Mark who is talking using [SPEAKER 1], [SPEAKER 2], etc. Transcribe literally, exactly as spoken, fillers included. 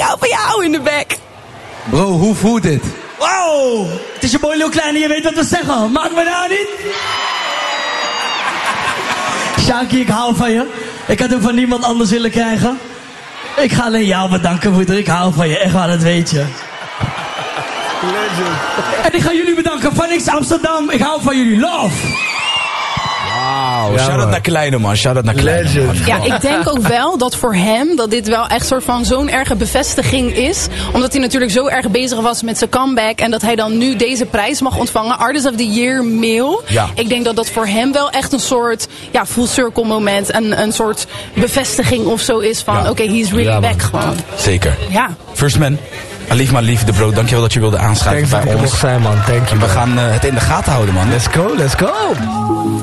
[SPEAKER 1] hou van jou in de bek.
[SPEAKER 2] Bro, hoe voelt dit?
[SPEAKER 3] Wow, het is je boy Lil Klein en je weet wat we zeggen. Maak me nou niet. Shaki, ik hou van je. Ik had hem van niemand anders willen krijgen. Ik ga alleen jou bedanken, moeder. Ik hou van je. Echt waar, dat weet je. Legend. En ik ga jullie bedanken. Phoenix Amsterdam. Ik hou van jullie. Love.
[SPEAKER 4] Wauw,
[SPEAKER 5] Ja,
[SPEAKER 4] shout-out
[SPEAKER 5] man.
[SPEAKER 4] naar Kleine, man. Shout-out naar Kleine,
[SPEAKER 5] Legend.
[SPEAKER 4] man.
[SPEAKER 1] Ja, ik denk ook wel dat voor hem dat dit wel echt soort van zo'n erge bevestiging is. Omdat hij natuurlijk zo erg bezig was met zijn comeback. En dat hij dan nu deze prijs mag ontvangen. Artist of the Year Male.
[SPEAKER 4] Ja.
[SPEAKER 1] Ik denk dat dat voor hem wel echt een soort ja, full circle moment. En een soort bevestiging of zo is van
[SPEAKER 4] Ja.
[SPEAKER 1] oké, okay, he's really
[SPEAKER 5] Ja, man.
[SPEAKER 1] back gewoon.
[SPEAKER 4] Zeker.
[SPEAKER 1] Ja.
[SPEAKER 4] First man, Alif maar liefde, bro. Dankjewel dat je wilde aanschuiven
[SPEAKER 5] Thanks dat
[SPEAKER 4] bij
[SPEAKER 5] ik er
[SPEAKER 4] ons.
[SPEAKER 5] mocht zijn, man. Thank you,
[SPEAKER 4] We
[SPEAKER 5] man.
[SPEAKER 4] gaan uh, het in de gaten houden, man.
[SPEAKER 5] Let's go, let's go.